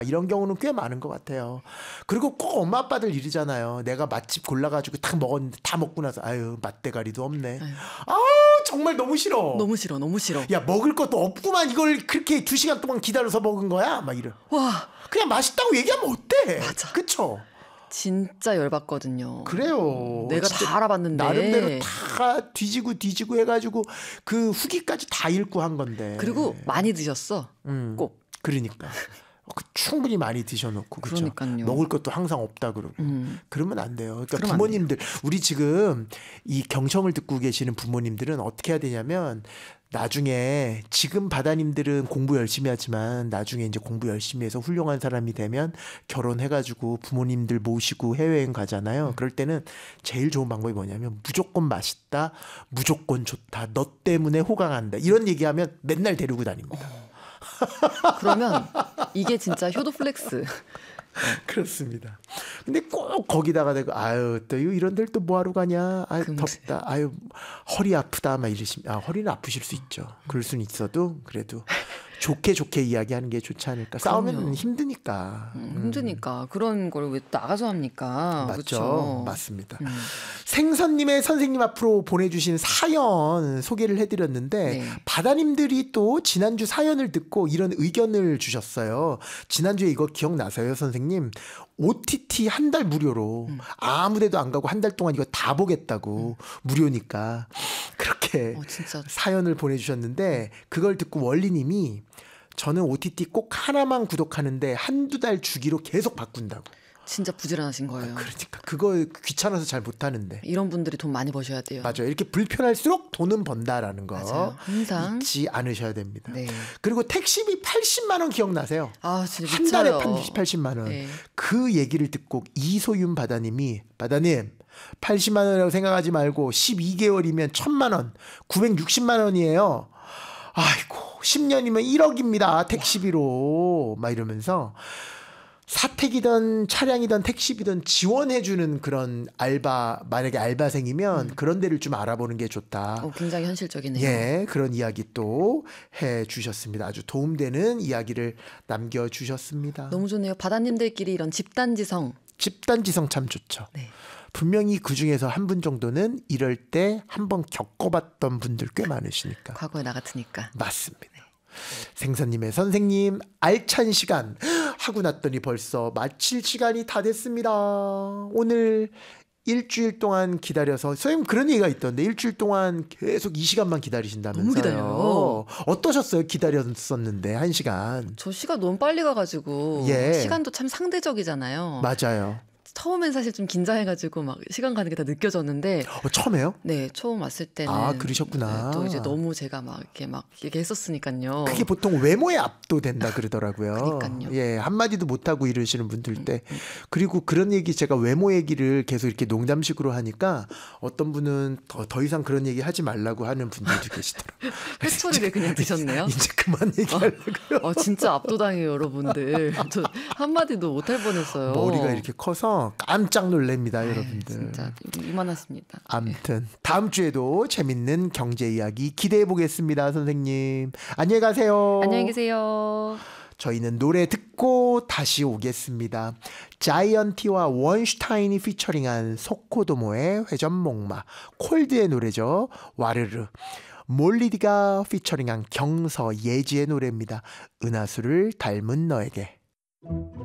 이런 경우는 꽤 많은 것 같아요. 그리고 꼭 엄마 아빠들 이러잖아요. 내가 맛집 골라가지고 딱 먹었는데 다 먹고 나서 아유 맛대가리도 없네. 아유. 아 정말 너무 싫어. 너무 싫어, 너무 싫어. 야 먹을 것도 없구만 이걸 그렇게 2시간 동안 기다려서 먹은 거야? 막 이래. 와, 그냥 맛있다고 얘기하면 어때? 맞아. 그쵸? 진짜 열받거든요. 그래요. 내가 진짜 다 알아봤는데. 나름대로 다 뒤지고 해가지고 그 후기까지 다 읽고 한 건데. 그리고 많이 드셨어. 꼭. 그러니까. 충분히 많이 드셔놓고 그렇죠. 그러니까요. 먹을 것도 항상 없다 그러고 그러면 안 돼요. 그러니까 그러면 부모님들 우리 지금 이 경청을 듣고 계시는 부모님들은 어떻게 해야 되냐면 나중에 지금 바다님들은 공부 열심히 하지만 나중에 이제 공부 열심히 해서 훌륭한 사람이 되면 결혼해가지고 부모님들 모시고 해외여행 가잖아요. 그럴 때는 제일 좋은 방법이 뭐냐면 무조건 맛있다, 무조건 좋다, 너 때문에 호강한다 이런 얘기하면 맨날 데리고 다닙니다. 그러면 이게 진짜 효도 플렉스. 그렇습니다. 근데 꼭 거기다가 내가 아유 또 이런 데를 또 뭐하러 가냐? 아유 덥다. 아유 허리 아프다. 막 이러시면 허리는 아프실 수 있죠. 그럴 수는 있어도 그래도 좋게 이야기하는 게 좋지 않을까. 싸우면 그럼요. 힘드니까. 힘드니까 그런 걸 왜 나가서 합니까? 맞죠. 그쵸? 맞습니다. 생선님의 선생님 앞으로 보내주신 사연 소개를 해드렸는데 네. 바다님들이 또 지난주 사연을 듣고 이런 의견을 주셨어요. 지난주에 이거 기억나세요 선생님? OTT 한 달 무료로 아무데도 안 가고 한 달 동안 이거 다 보겠다고 무료니까 그렇게 진짜. 사연을 보내주셨는데 그걸 듣고 원리님이 저는 OTT 꼭 하나만 구독하는데 한두 달 주기로 계속 바꾼다고. 진짜 부지런하신 거예요. 그러니까 그거 귀찮아서 잘 못하는데. 이런 분들이 돈 많이 버셔야 돼요. 맞아요. 이렇게 불편할수록 돈은 번다라는 거 맞아요. 항상 잊지 않으셔야 됩니다. 네. 그리고 택시비 80만 원 기억나세요? 아 진짜 한 달에 미쳐요. 80만 원. 네. 그 얘기를 듣고 이소윤 바다님이 바다님 80만 원이라고 생각하지 말고 12개월이면 1000만 원, 960만 원이에요. 아이고 10년이면 1억입니다. 택시비로 막 이러면서 사택이든 차량이든 택시비든 지원해주는 그런 알바 만약에 알바생이면 그런 데를 좀 알아보는 게 좋다. 굉장히 현실적이네요. 예, 그런 이야기 또 해주셨습니다. 아주 도움되는 이야기를 남겨주셨습니다. 너무 좋네요. 바다님들끼리 이런 집단지성. 집단지성 참 좋죠. 네. 분명히 그 중에서 한 분 정도는 이럴 때 한번 겪어봤던 분들 꽤 많으시니까. 과거에 나 같으니까. 맞습니다. 생선님의 선생님 알찬 시간 하고 났더니 벌써 마칠 시간이 다 됐습니다. 오늘 일주일 동안 기다려서 선생님 그런 얘기가 있던데 일주일 동안 계속 이 시간만 기다리신다면서요. 너무 기다려요. 어떠셨어요? 기다렸었는데 1시간. 저 시간 너무 빨리 가가지고 예. 시간도 참 상대적이잖아요. 맞아요. 처음엔 사실 좀 긴장해가지고 막 시간 가는 게 다 느껴졌는데 처음에요? 네 처음 왔을 때는 그러셨구나. 네, 또 이제 너무 제가 막 이렇게 했었으니까요. 그게 보통 외모에 압도된다 그러더라고요. 그러니까요. 예, 한마디도 못하고 이러시는 분들 때. 그리고 그런 얘기 제가 외모 얘기를 계속 이렇게 농담식으로 하니까 어떤 분은 더 이상 그런 얘기 하지 말라고 하는 분들도 계시더라고요. 회초리를 그냥 드셨네요. 이제 그만 얘기하려고요. 진짜 압도당해요 여러분들. 저 한마디도 못할 뻔했어요. 머리가 이렇게 커서 깜짝 놀랍니다, 여러분들. 진짜 이만하십니다. 아무튼 다음 주에도 재밌는 경제 이야기 기대해 보겠습니다, 선생님. 안녕히 가세요. 안녕히 계세요. 저희는 노래 듣고 다시 오겠습니다. 자이언티와 원슈타인이 피처링한 소코도모의 회전목마, 콜드의 노래죠. 와르르. 몰리디가 피처링한 경서 예지의 노래입니다. 은하수를 닮은 너에게.